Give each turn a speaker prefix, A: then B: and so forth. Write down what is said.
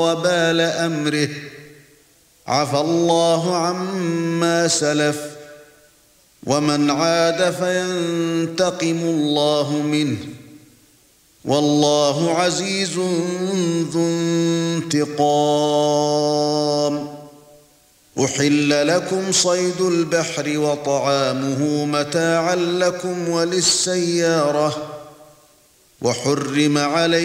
A: وبال أمره عفى الله عما سلف ومن عاد فينتقم الله منه والله عزيز ذو انتقام. أحل لكم صيد البحر وطعامه متاعا لكم وللسيارة وحرم عليكم